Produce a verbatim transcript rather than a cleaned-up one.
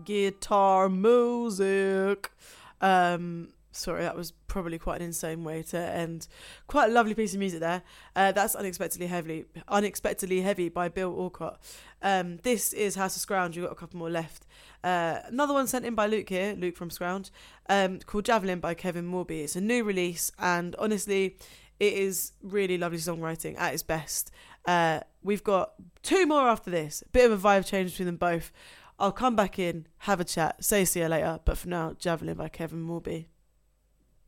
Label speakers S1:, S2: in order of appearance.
S1: guitar music. Um, sorry, that was probably quite an insane way to end. Quite a lovely piece of music there. Uh, that's Unexpectedly Heavy, Unexpectedly Heavy by Bill Alcott. Um, this is House of Scrounge. We've got a couple more left. Uh, another one sent in by Luke here, Luke from Scrounge, um, called Javelin by Kevin Morby. It's a new release, and honestly, it is really lovely songwriting at its best. Uh, we've got two more after this. Bit of a vibe change between them both. I'll come back in, have a chat, say see you later. But for now, Javelin by Kevin Morby.